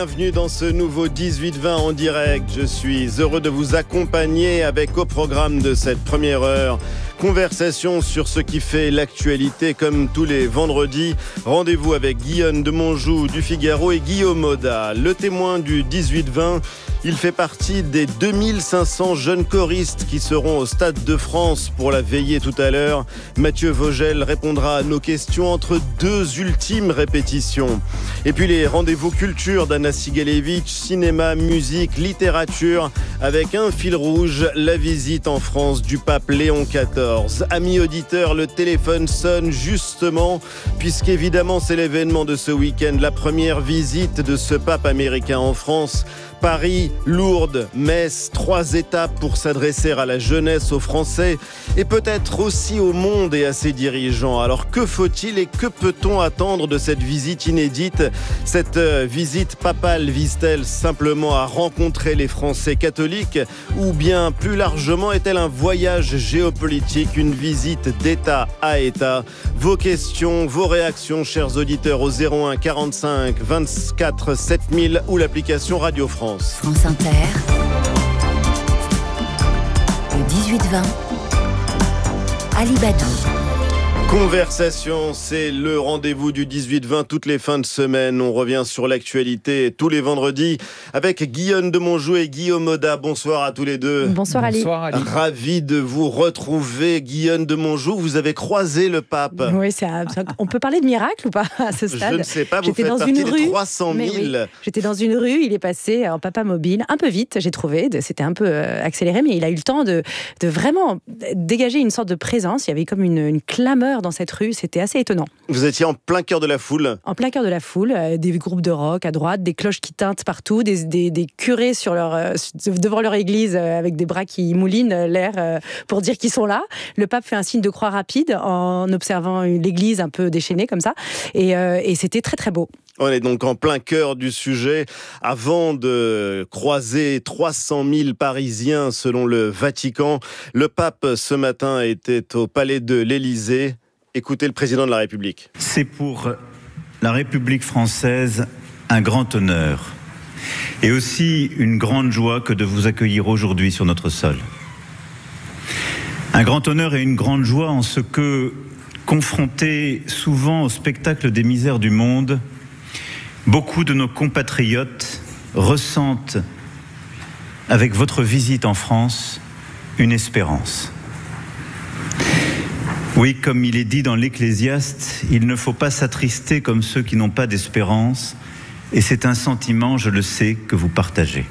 Bienvenue dans ce nouveau 18-20 en direct. Je suis heureux de vous accompagner avec au programme de cette première heure conversation sur ce qui fait l'actualité comme tous les vendredis. Rendez-vous avec Guillaume de Monjou du Figaro et Guillaume Oda. Le témoin du 18-20, il fait partie des 2500 jeunes choristes qui seront au Stade de France pour la veillée tout à l'heure. Mathieu Vogel répondra à nos questions entre deux ultimes répétitions. Et puis les rendez-vous culture d'Anna Sigalevitch, cinéma, musique, littérature, avec un fil rouge, la visite en France du pape Léon XIV. Amis auditeurs, le téléphone sonne justement, puisqu'évidemment c'est l'événement de ce week-end, la première visite de ce pape américain en France. Paris, Lourdes, Metz, 3 étapes pour s'adresser à la jeunesse, aux Français et peut-être aussi au monde et à ses dirigeants. Alors que faut-il et que peut-on attendre de cette visite inédite ? Cette visite papale vise-t-elle simplement à rencontrer les Français catholiques ou bien plus largement est-elle un voyage géopolitique, une visite d'État à État ? Vos questions, vos réactions, chers auditeurs, au 01 45 24 7000 ou l'application Radio France. France Inter, le 18-20, Ali Badou. Conversation, c'est le rendez-vous du 18-20 toutes les fins de semaine. On revient sur l'actualité tous les vendredis avec Guillaume de Monjou et Guillaume Oda. Bonsoir à tous les deux. Bonsoir Ali. Bonsoir Ali. Ravi de vous retrouver, Guillaume de Monjou. Vous avez croisé le pape. Oui, on peut parler de miracle ou pas à ce stade ? Je ne sais pas, vous faites partie des 300 000. Oui, j'étais dans une rue, il est passé en papa mobile, un peu vite, j'ai trouvé. C'était un peu accéléré, mais il a eu le temps de vraiment dégager une sorte de présence. Il y avait comme une clameur dans cette rue, c'était assez étonnant. Vous étiez en plein cœur de la foule. En plein cœur de la foule, des groupes de rock à droite, des cloches qui tintent partout, des curés devant leur église avec des bras qui moulinent l'air pour dire qu'ils sont là. Le pape fait un signe de croix rapide en observant l'église un peu déchaînée comme ça. Et c'était très très beau. On est donc en plein cœur du sujet. Avant de croiser 300 000 Parisiens selon le Vatican, le pape ce matin était au palais de l'Élysée. Écoutez le président de la République. C'est pour la République française un grand honneur et aussi une grande joie que de vous accueillir aujourd'hui sur notre sol. Un grand honneur et une grande joie en ce que, confrontés souvent au spectacle des misères du monde, beaucoup de nos compatriotes ressentent, avec votre visite en France, une espérance. Oui, comme il est dit dans l'Ecclésiaste, il ne faut pas s'attrister comme ceux qui n'ont pas d'espérance, et c'est un sentiment, je le sais, que vous partagez.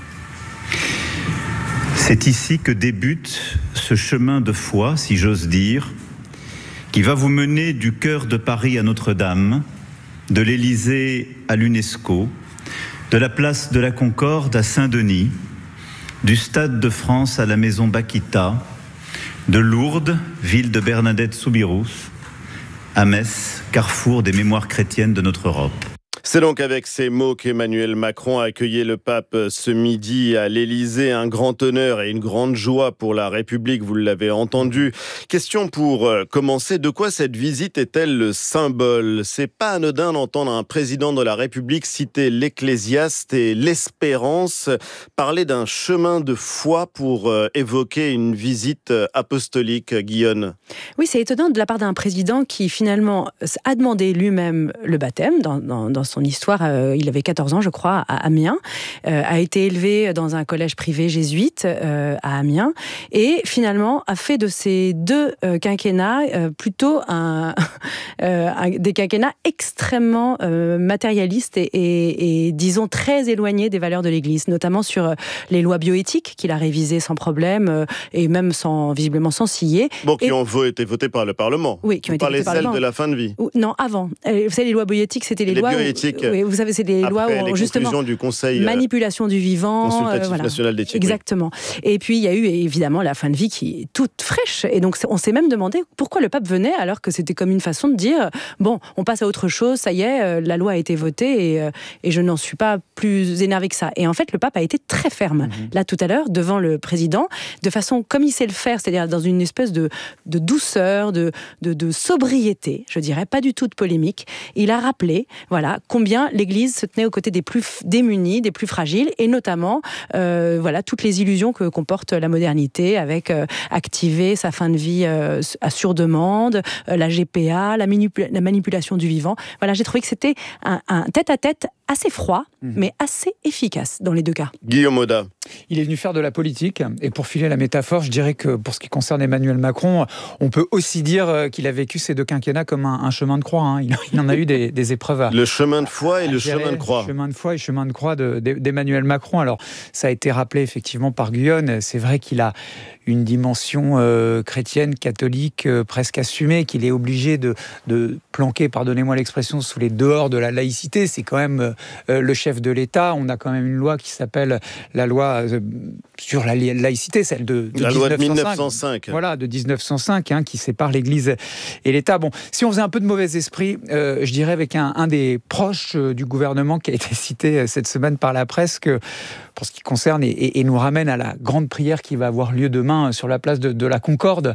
C'est ici que débute ce chemin de foi, si j'ose dire, qui va vous mener du cœur de Paris à Notre-Dame, de l'Élysée à l'UNESCO, de la place de la Concorde à Saint-Denis, du Stade de France à la Maison Bakita, de Lourdes, ville de Bernadette Soubirous, à Metz, carrefour des mémoires chrétiennes de notre Europe. C'est donc avec ces mots qu'Emmanuel Macron a accueilli le pape ce midi à l'Élysée. Un grand honneur et une grande joie pour la République, vous l'avez entendu. Question pour commencer, de quoi cette visite est-elle le symbole ? C'est pas anodin d'entendre un président de la République citer l'Ecclésiaste et l'Espérance, parler d'un chemin de foi pour évoquer une visite apostolique, Guillaume. Oui, c'est étonnant de la part d'un président qui finalement a demandé lui-même le baptême dans son histoire, il avait 14 ans, je crois, à Amiens, a été élevé dans un collège privé jésuite à Amiens, et finalement a fait de ces deux quinquennats plutôt des quinquennats extrêmement matérialistes et disons très éloignés des valeurs de l'Église, notamment sur les lois bioéthiques qu'il a révisées sans problème et même visiblement sans ciller. Bon, qui ont été votées par le Parlement. Oui, qui ont été votées par le Parlement. Celles de la fin de vie. Non, avant. Vous savez, les lois bioéthiques, c'était les lois bioéthiques. Oui, vous savez, c'est des lois où justement du Conseil manipulation du vivant, consultatif national d'éthique. Exactement. Oui. Et puis il y a eu évidemment la fin de vie qui est toute fraîche. Et donc on s'est même demandé pourquoi le pape venait alors que c'était comme une façon de dire bon, on passe à autre chose. Ça y est, la loi a été votée et je n'en suis pas plus énervé que ça. Et en fait, le pape a été très ferme là tout à l'heure devant le président, de façon comme il sait le faire, c'est-à-dire dans une espèce de douceur, de sobriété, je dirais, pas du tout de polémique. Il a rappelé, voilà, combien l'Église se tenait aux côtés des plus démunis, des plus fragiles, et notamment toutes les illusions que comporte la modernité, avec activer sa fin de vie sur demande, la GPA, la manipulation du vivant. Voilà, j'ai trouvé que c'était un tête-à-tête assez froid, mais assez efficace dans les deux cas. Guillaume Audat. Il est venu faire de la politique, et pour filer la métaphore, je dirais que pour ce qui concerne Emmanuel Macron, on peut aussi dire qu'il a vécu ces deux quinquennats comme un chemin de croix. Hein. Il en a eu des épreuves. Le chemin de foi et le chemin de croix. Chemin de foi et chemin de croix d'Emmanuel Macron. Alors, ça a été rappelé effectivement par Guyonne. C'est vrai qu'il a une dimension chrétienne, catholique, presque assumée, qu'il est obligé de planquer, pardonnez-moi l'expression, sous les dehors de la laïcité. C'est quand même le chef de l'État. On a quand même une loi qui s'appelle la loi sur la laïcité, celle de la 1905. Loi de 1905. Voilà, de 1905, qui sépare l'Église et l'État. Bon, si on faisait un peu de mauvais esprit, je dirais avec un des proches du gouvernement qui a été cité cette semaine par la presse, que pour ce qui concerne et nous ramène à la grande prière qui va avoir lieu demain sur la place de la Concorde,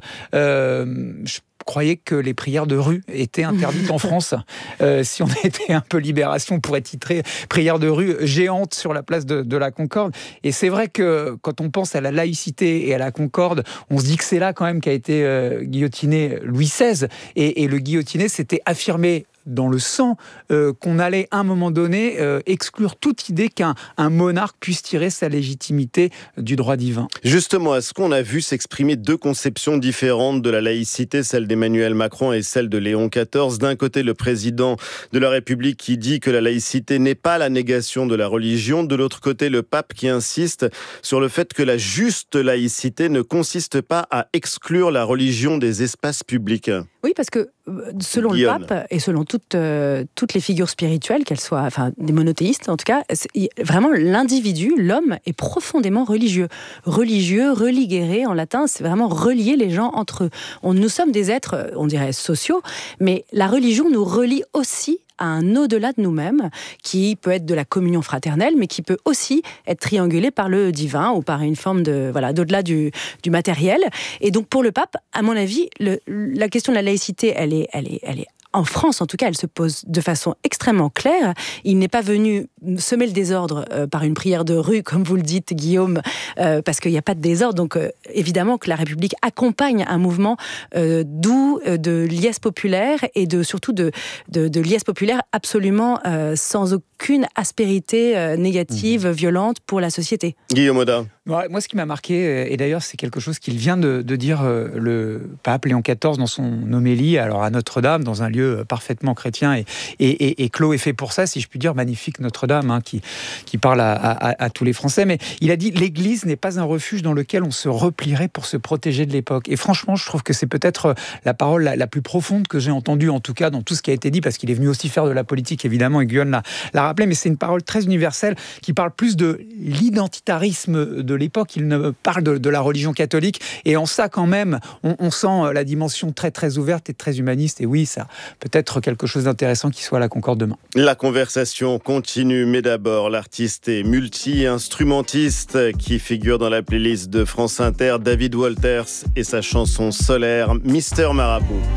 je croyais que les prières de rue étaient interdites en France. Si on était un peu Libération, on pourrait titrer « Prières de rue géantes sur la place de la Concorde ». Et c'est vrai que quand on pense à la laïcité et à la Concorde, on se dit que c'est là quand même qu'a été guillotiné Louis XVI. Et le guillotiné s'était affirmé dans le sang qu'on allait à un moment donné exclure toute idée qu'un monarque puisse tirer sa légitimité du droit divin. Justement, est-ce qu'on a vu s'exprimer deux conceptions différentes de la laïcité, celle d'Emmanuel Macron et celle de Léon XIV? D'un côté, le président de la République qui dit que la laïcité n'est pas la négation de la religion. De l'autre côté, le pape qui insiste sur le fait que la juste laïcité ne consiste pas à exclure la religion des espaces publics. Oui, parce que selon Guillaume. le pape et selon toutes les figures spirituelles, qu'elles soient, enfin des monothéistes en tout cas, vraiment l'individu, l'homme est profondément religieux. Religieux, religere en latin, c'est vraiment relier les gens entre eux. Nous sommes des êtres, on dirait sociaux, mais la religion nous relie aussi à un au-delà de nous-mêmes, qui peut être de la communion fraternelle, mais qui peut aussi être triangulé par le divin ou par une forme d'au-delà du matériel. Et donc pour le pape, à mon avis, la question de la laïcité, elle est en France, en tout cas, elle se pose de façon extrêmement claire. Il n'est pas venu semer le désordre par une prière de rue, comme vous le dites, Guillaume, parce qu'il n'y a pas de désordre. Donc, évidemment que la République accompagne un mouvement doux, de liesse populaire, et surtout de liesse populaire absolument sans aucune aspérité négative, violente pour la société. Guillaume Audat. Moi, ce qui m'a marqué, et d'ailleurs c'est quelque chose qu'il vient de dire le pape Léon XIV dans son homélie, alors à Notre-Dame, dans un lieu parfaitement chrétien et clos et fait pour ça, si je puis dire, magnifique Notre-Dame, qui parle à tous les Français. Mais il a dit « l'Église n'est pas un refuge dans lequel on se replierait pour se protéger de l'époque ». Et franchement, je trouve que c'est peut-être la parole la plus profonde que j'ai entendue, en tout cas dans tout ce qui a été dit, parce qu'il est venu aussi faire de la politique, évidemment, et Guyonne l'a rappelé, mais c'est une parole très universelle qui parle plus de l'identitarisme de l'époque. Il ne parle de la religion catholique, et en ça, quand même, on sent la dimension très, très ouverte et très humaniste. Et oui, ça peut-être quelque chose d'intéressant qui soit à la Concorde demain. La conversation continue, mais d'abord, l'artiste et multi-instrumentiste qui figure dans la playlist de France Inter, David Walters et sa chanson Solaire, Mister Marabout.